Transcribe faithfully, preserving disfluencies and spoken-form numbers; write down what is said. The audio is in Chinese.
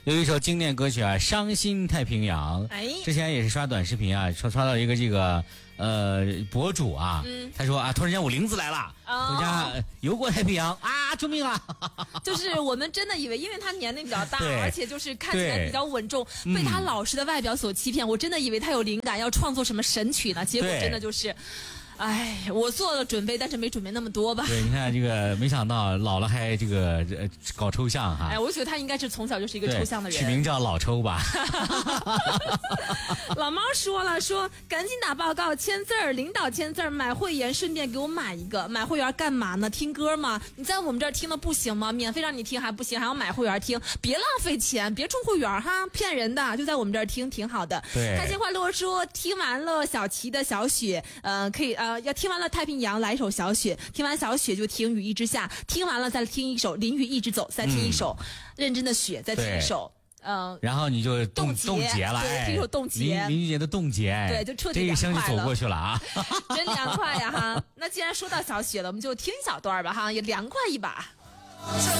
有一首经典歌曲啊，《伤心太平洋》。 哎， 之前也是刷短视频啊，刷刷到一个这个呃博主啊， 嗯、 他说啊，突然间我玲子来了， 哦、 回家游过太平洋啊，救命啊！ 就是我们真的以为，因为他年龄比较大，而且就是看起来比较稳重， 嗯、 被他老实的外表所欺骗。我真的以为他有灵感要创作什么神曲呢，结果真的就是。哎，我做了准备，但是没准备那么多吧？ 对，你看这个，没想到老了还这个呃搞抽象哈。 哎，我觉得他应该是从小就是一个抽象的人。 取名叫老抽吧。 老猫说了，说赶紧打报告签字儿，领导签字儿，买会员顺便给我买一个。买会员干嘛呢？听歌吗？你在我们这儿听的不行吗？免费让你听还不行，还要买会员听？别浪费钱，别充会员哈，骗人的。就在我们这儿听挺好的。 对。 开心快乐说听完了小齐的小雪，呃，可以呃。呃，要听完了太平洋来一首小雪，听完小雪就听雨一直下，听完了再听一首淋雨一直走，再听一首、嗯、认真的雪，再听一首嗯、呃， 然后你就冻冻结了， 对，听一首冻结， 林林俊杰的冻结，哎， 对，就彻底这一生就走过去了啊， 真凉快呀哈！那既然说到小雪了，我们就听一小段吧哈，也凉快一把。